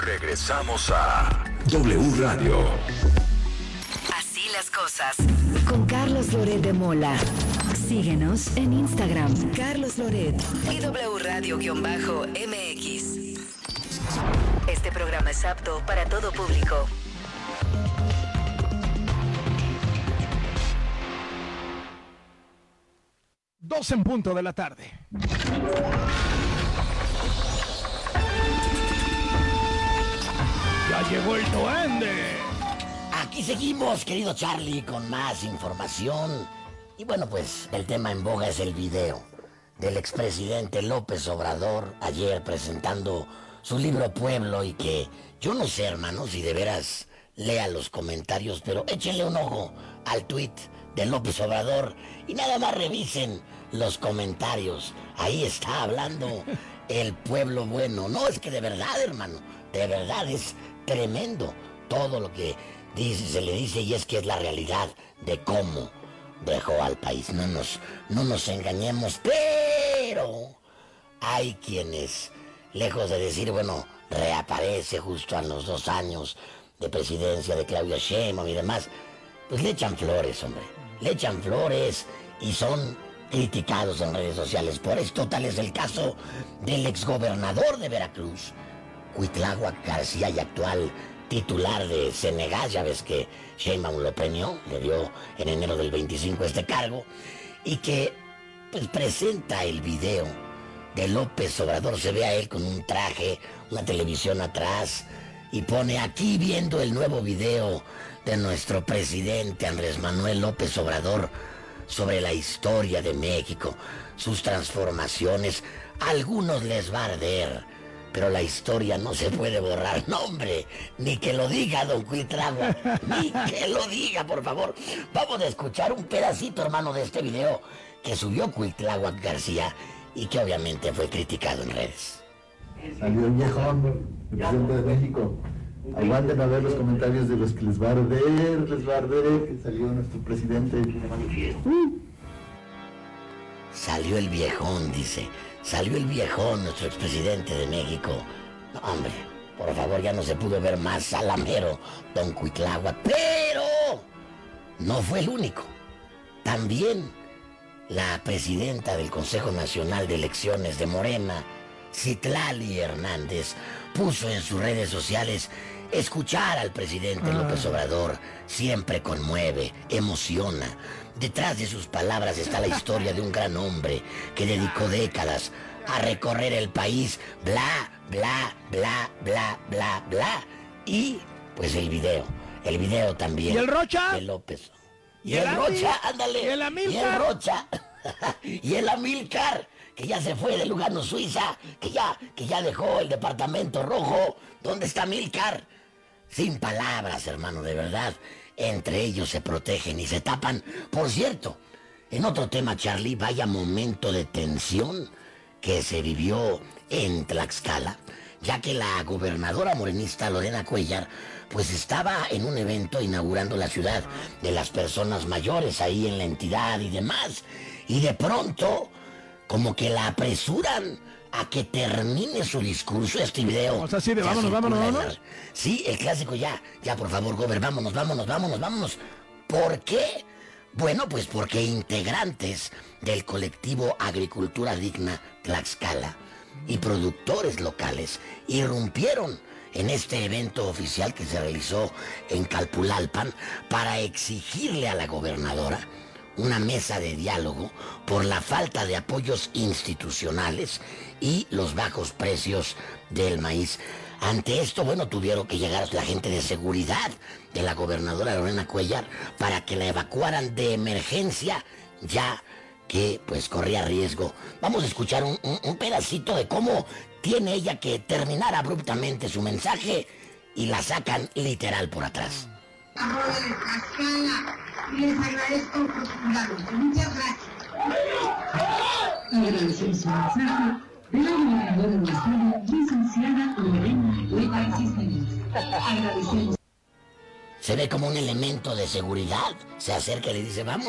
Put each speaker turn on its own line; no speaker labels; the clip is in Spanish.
Regresamos a W Radio.
Así las cosas. Con Carlos Loret de Mola. Síguenos en Instagram, Carlos Loret y W Radio-MX. Este programa es apto para todo público.
Dos en punto de la tarde. Ya llegó el duende.
Aquí seguimos, querido Charlie, con más información. Y bueno, pues el tema en boga es el video del expresidente López Obrador ayer presentando su libro Pueblo, y que yo no sé, hermano, si de veras lea los comentarios, pero échenle un ojo al tuit de López Obrador y nada más revisen los comentarios. Ahí está hablando el pueblo bueno. No, es que de verdad, hermano, de verdad es tremendo todo lo que dice, se le dice, y es que es la realidad de cómo dejó al país. No nos engañemos, pero hay quienes, lejos de decir, bueno, reaparece justo a los 2 años de presidencia de Claudia Sheinbaum y demás, pues le echan flores, hombre. Le echan flores y son criticados en redes sociales por esto. Tal es el caso del exgobernador de Veracruz, Cuitláhuac García, y actual titular de Senegal. Ya ves que Sheinbaum lo premió, le dio en enero del 25 este cargo, y que pues presenta el video de López Obrador. Se ve a él con un traje, una televisión atrás, y pone aquí viendo el nuevo video de nuestro presidente Andrés Manuel López Obrador sobre la historia de México, sus transformaciones. A algunos les va a arder, pero la historia no se puede borrar. No, hombre, ni que lo diga don Cuitláhuac, ni que lo diga, por favor. Vamos a escuchar un pedacito, hermano, de este video que subió Cuitláhuac García y que obviamente fue criticado en redes.
Salió el viejón, el presidente de México. Aguanten a ver los comentarios de los que les va a arder, que salió nuestro presidente.
Salió el viejón, dice. Salió el viejón, nuestro expresidente de México. No, hombre, por favor, ya no se pudo ver más salamero, don Cuitláhuac. Pero no fue el único. También la presidenta del Consejo Nacional de Elecciones de Morena, Citlali Hernández, puso en sus redes sociales: escuchar al presidente López Obrador siempre conmueve, emociona. Detrás de sus palabras está la historia de un gran hombre que dedicó décadas a recorrer el país, bla, bla, bla, bla, bla, bla. Y pues el video también.
¿Y el Rocha?
De López. Y el Rocha, ándale.
¿Y el Amílcar?
Y el Rocha. Y el Amílcar, que ya se fue de Lugano, Suiza, que ya dejó el departamento rojo. ¿Dónde está Amílcar? Sin palabras, hermano, de verdad. Entre ellos se protegen y se tapan. Por cierto, en otro tema, Charlie, vaya momento de tensión que se vivió en Tlaxcala, ya que la gobernadora morenista Lorena Cuellar pues estaba en un evento inaugurando la ciudad de las personas mayores ahí en la entidad y demás. Y de pronto, como que la apresuran a que termine su discurso. Este video.
O sea, sí, de vámonos.
Sí, el clásico ya, por favor, Gober, vámonos. ¿Por qué? Bueno, pues porque integrantes del colectivo Agricultura Digna Tlaxcala y productores locales irrumpieron en este evento oficial que se realizó en Calpulalpan para exigirle a la gobernadora una mesa de diálogo por la falta de apoyos institucionales y los bajos precios del maíz. Ante esto, bueno, tuvieron que llegar la gente de seguridad de la gobernadora Lorena Cuellar para que la evacuaran de emergencia, ya que pues corría riesgo. Vamos a escuchar un pedacito de cómo tiene ella que terminar abruptamente su mensaje y la sacan literal por atrás.
Ahora de Tlaxcala, y les agradezco profundamente. Muchas gracias. Agradecemos su mensaje de la gobernadora del estado, licenciada Lorena Cuellar Cisneros. Agradecemos.
Se ve como un elemento de seguridad, se acerca y le dice: vamos.